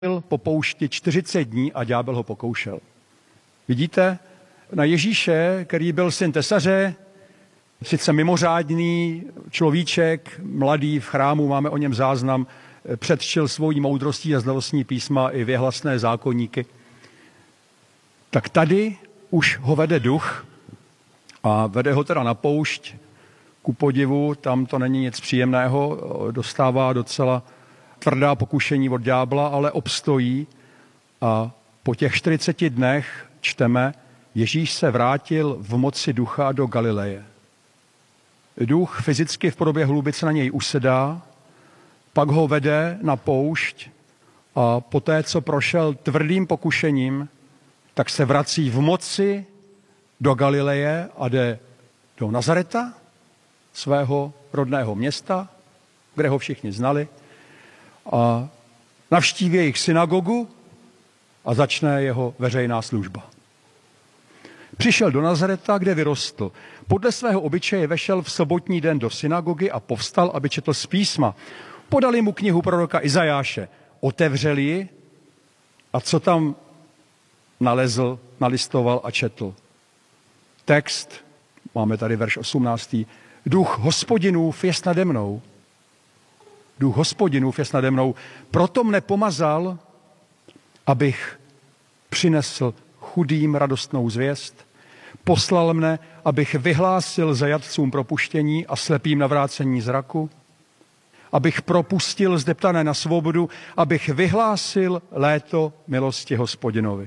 po poušti 40 dní a ďábel ho pokoušel. Vidíte, na Ježíše, který byl syn tesaře, sice mimořádný človíček, mladý v chrámu, máme o něm záznam, předčil svojí moudrostí a znalostí písma i věhlasné zákoníky. Tak tady už ho vede duch a vede ho teda na poušť. Ku podivu, tam to není nic příjemného, dostává docela tvrdá pokušení od ďábla, ale obstojí a po těch 40 dnech čteme, Ježíš se vrátil v moci ducha do Galileje. Duch fyzicky v podobě hlubice na něj usedá, pak ho vede na poušť a poté, co prošel tvrdým pokušením, tak se vrací v moci do Galileje a jde do Nazareta, svého rodného města, kde ho všichni znali, a navštíví jejich synagogu a začne jeho veřejná služba. Přišel do Nazareta, kde vyrostl. Podle svého obyčeje vešel v sobotní den do synagogy a povstal, aby četl z písma. Podali mu knihu proroka Izajáše. Otevřel ji a co tam nalezl, nalistoval a četl. Text, máme tady verš 18. Duch Hospodinův jest nade mnou. Duch Hospodinův jest nade mnou. Proto mne pomazal, abych přinesl chudým radostnou zvěst. Poslal mne, abych vyhlásil zajatcům propuštění a slepým navrácení zraku. Abych propustil zdeptané na svobodu, abych vyhlásil léto milosti Hospodinovi.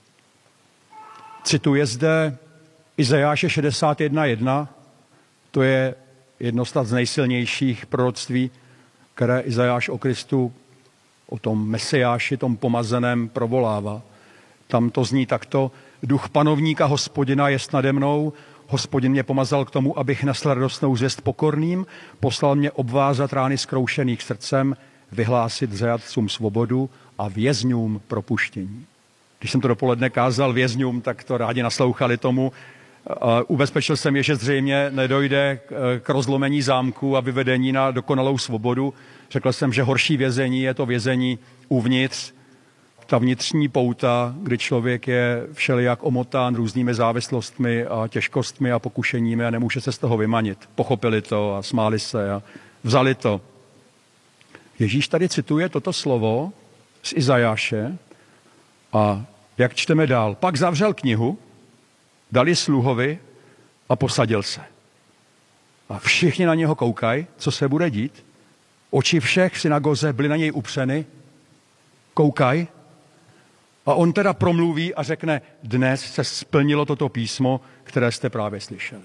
Cituje zde Izajáše 61.1. To je jedno z nejsilnějších proroctví, které Izajáš o Kristu, o tom Mesiáši, tom pomazaném provolává. Tam to zní takto. Duch panovníka Hospodina jest nade mnou. Hospodin mě pomazal k tomu, abych nesl radostnou zvěst pokorným. Poslal mě obvázat rány zkroušených srdcem, vyhlásit zajatcům svobodu a vězňům propuštění. Když jsem to dopoledne kázal vězňům, tak to rádi naslouchali tomu. Ubezpečil jsem je, že zřejmě nedojde k rozlomení zámku a vyvedení na dokonalou svobodu. Řekl jsem, že horší vězení je to vězení uvnitř, ta vnitřní pouta, kdy člověk je všelijak omotán různými závislostmi a těžkostmi a pokušeními a nemůže se z toho vymanit. Pochopili to a smáli se a vzali to. Ježíš tady cituje toto slovo z Izajáše a jak čteme dál, pak zavřel knihu, dali sluhovi a posadil se. A všichni na něho koukají, co se bude dít. Oči všech v synagoze byly na něj upřeny, koukají. A on teda promluví a řekne, dnes se splnilo toto písmo, které jste právě slyšeli.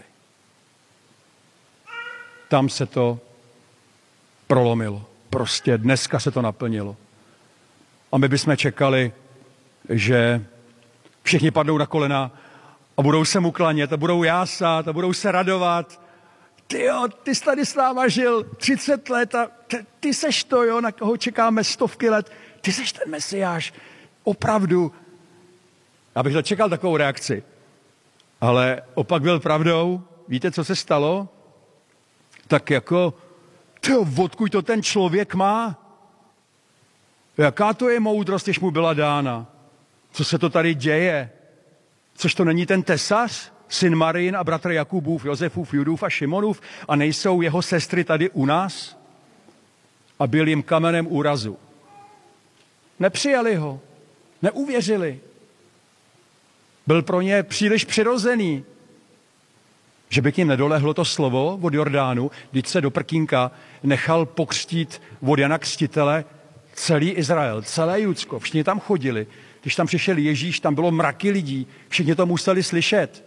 Tam se to prolomilo. Prostě dneska se to naplnilo. A my bychom čekali, že všichni padnou na kolena a budou se mu klanět a budou jásat a budou se radovat. Ty jsi tady s náma žil 30 let a ty seš to, jo, na koho čekáme stovky let. Ty seš ten Mesiáš. Opravdu. Já bych čekal takovou reakci. Ale opak byl pravdou. Víte, co se stalo? Tak jako, odkud to ten člověk má? Jaká to je moudrost, když mu byla dána? Co se to tady děje? Což to není ten tesař, syn Marin a bratr Jakubův, Josefův, Judův a Šimonův a nejsou jeho sestry tady u nás? A byl jim kamenem úrazu. Nepřijali ho, neuvěřili. Byl pro ně příliš přirozený, že by k ním nedolehlo to slovo od Jordánu, když se do prkínka nechal pokřtít od Jana Křtitele celý Izrael, celé Judsko. Všichni tam chodili. Když tam přišel Ježíš, tam bylo mraky lidí. Všichni to museli slyšet.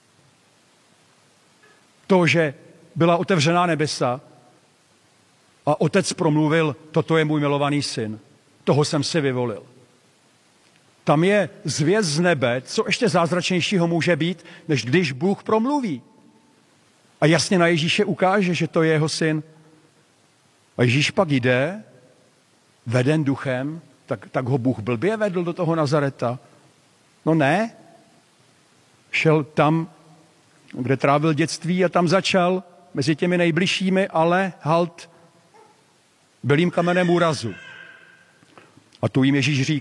To, že byla otevřená nebesa a otec promluvil, toto je můj milovaný syn. Toho jsem si vyvolil. Tam je zvěst z nebe, co ještě zázračnějšího může být, než když Bůh promluví. A jasně na Ježíše ukáže, že to je jeho syn. A Ježíš pak jde, veden duchem, tak ho Bůh blbě vedl do toho Nazareta. No ne. Šel tam, kde trávil dětství a tam začal mezi těmi nejbližšími, ale halt byl jim kamenem úrazu. A tu jim Ježíš říká.